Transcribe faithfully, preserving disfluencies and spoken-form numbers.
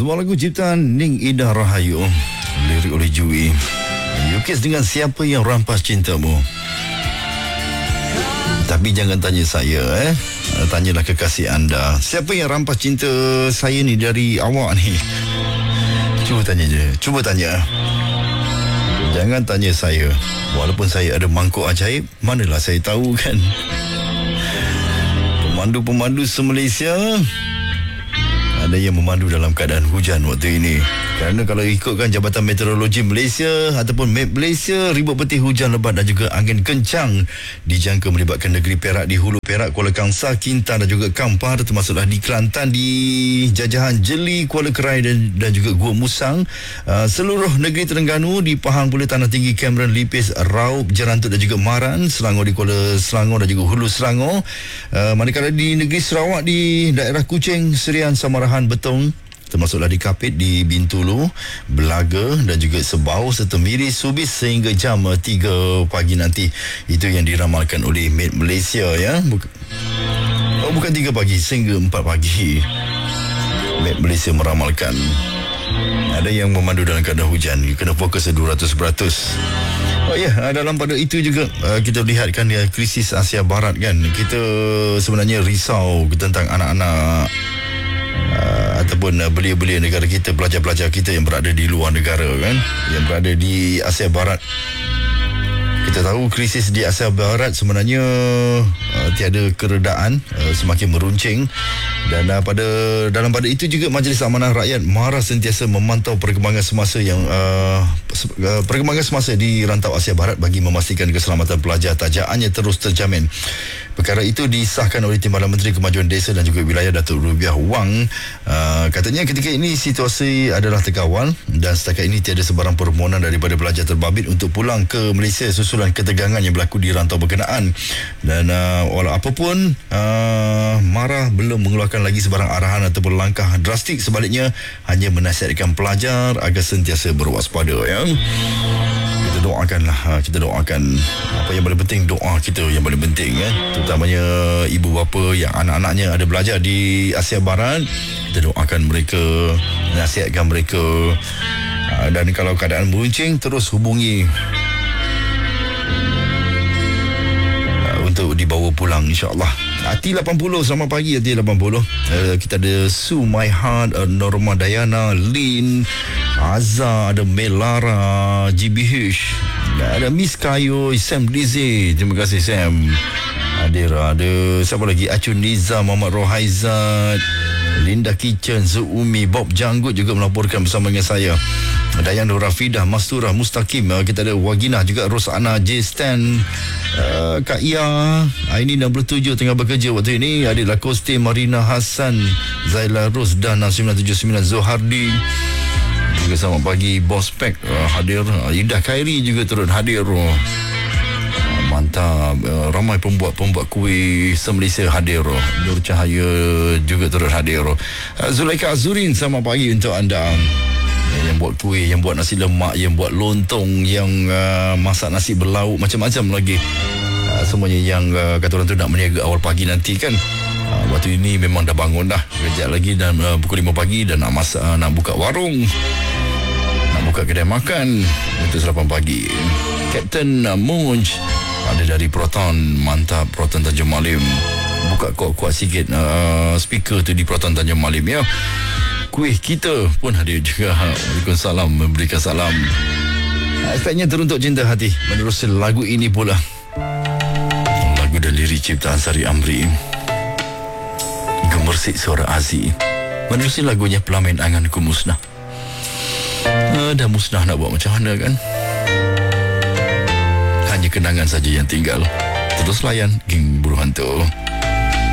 sebuah lagu ciptaan Ning Ida Rahayu, lirik oleh Jui. Lukis dengan siapa yang rampas cintamu. Tapi jangan tanya saya, eh tanyalah kekasih anda, siapa yang rampas cinta saya ni dari awak ni. Cuba tanya je, cuba tanya. Jangan tanya saya. Walaupun saya ada mangkuk ajaib, manalah saya tahu kan. Pemandu-pemandu se-Malaysia ada yang memandu dalam keadaan hujan waktu ini. Kerana kalau ikutkan Jabatan Meteorologi Malaysia ataupun M E P Malaysia, ribut peti hujan lebat dan juga angin kencang dijangka melibatkan negeri Perak, di Hulu Perak, Kuala Kangsar, Kintan dan juga Kampar, termasuklah di Kelantan, di Jajahan Jeli, Kuala Kerai dan, dan juga Gua Musang. Uh, seluruh negeri Terengganu, di Pahang pula Tanah Tinggi, Cameron, Lipis, Raub, Jerantut dan juga Maran, Selangor di Kuala Selangor dan juga Hulu Selangor. Uh, manakala di negeri Sarawak, di daerah Kuching, Serian, Samarahan, Betong, termasuklah di Kapit, di Bintulu, Belaga dan juga Sebau serta Miri, Subis sehingga jam tiga pagi nanti. Itu yang diramalkan oleh M E T Malaysia, ya. Buk- oh, bukan tiga pagi, sehingga empat pagi M E T Malaysia meramalkan. Ada yang memandu dalam keadaan hujan, kena fokus dua ratus peratus. Oh ya, yeah, dalam pada itu juga uh, kita lihatkan ya, krisis Asia Barat kan. Kita sebenarnya risau tentang anak-anak Uh, ataupun uh, belia-belia negara kita, pelajar-pelajar kita yang berada di luar negara kan, yang berada di Asia Barat. Kita tahu krisis di Asia Barat sebenarnya uh, tiada keredaan, uh, semakin meruncing. Dan uh, pada dalam pada itu juga Majlis Amanah Rakyat MARA sentiasa memantau perkembangan semasa yang uh, perkembangan semasa di rantau Asia Barat bagi memastikan keselamatan pelajar tajaannya terus terjamin. Perkara itu disahkan oleh Timbalan Menteri Kemajuan Desa dan juga Wilayah, Datuk Rubiah Wang. Uh, katanya ketika ini situasi adalah terkawal dan setakat ini tiada sebarang permohonan daripada pelajar terbabit untuk pulang ke Malaysia susulan ketegangan yang berlaku di rantau berkenaan. Dan uh, walau apapun, uh, MARA belum mengeluarkan lagi sebarang arahan ataupun langkah drastik, sebaliknya hanya menasihatkan pelajar agar sentiasa berwaspada, ya. Kita doakanlah, kita doakan. Apa yang paling penting, doa kita yang paling penting, ya. Terutamanya ibu bapa yang anak-anaknya ada belajar di Asia Barat, kita doakan mereka, nasihatkan mereka. Dan kalau keadaan meruncing, terus hubungi untuk dibawa pulang, insyaAllah. Ati lapan puluh, selamat pagi Ati lapan puluh. uh, Kita ada Su My Heart, uh, Norma Dayana, Lin, Azza, ada Melara, G B H, ada Miss Kayo, Sam Lizzie, terima kasih Sam. Adira, ada siapa lagi, Acun Niza, Muhammad Rohaizat, Linda Kitchen, Zuumi, Bob Janggut juga melaporkan bersama dengan saya. Dayan Rafidah, Masturah, Mustaqim, kita ada Wagina juga, Rosana, J Stan, uh, Kak Ia, Aini enam puluh tujuh tengah bekerja waktu ini. Adik Lacoste, Marina Hassan, Zaila Ros, Dana sembilan tujuh sembilan, Zohardi juga. Selamat pagi Bos Pek, uh, hadir. uh, Indah Khairi juga turut hadir. uh, Mantap. uh, Ramai pembuat-pembuat kuih se-Malaysia hadir. uh, Nur Cahaya juga turut hadir. uh, Zulaika Azurin, selamat pagi untuk anda. Yang buat kuih, yang buat nasi lemak, yang buat lontong, yang uh, masak nasi berlauk, macam-macam lagi. Uh, semuanya yang uh, kata orang tu nak meniaga awal pagi nanti kan. Uh, waktu ini memang dah bangun dah. Kejap lagi dan uh, pukul lima pagi dan nak masak, uh, nak buka warung, nak buka kedai makan untuk lapan pagi. Captain uh, Munch ada dari Proton, mantap Proton Tanjung Malim. Buka kuat-kuat sikit uh, speaker tu di Proton Tanjung Malim, ya. Kuih kita pun hadir juga. Waalaikumsalam, memberikan salam. Aspeknya teruntuk cinta hati. Menerusi lagu ini pula, lagu dan lirik ciptaan Sari Amri, Gemersik Suara Azi. Menerusi lagunya Pelamin Anganku Musnah. uh, Dah musnah, nak buat macam mana kan. Hanya kenangan saja yang tinggal. Terus layan geng buru hantu.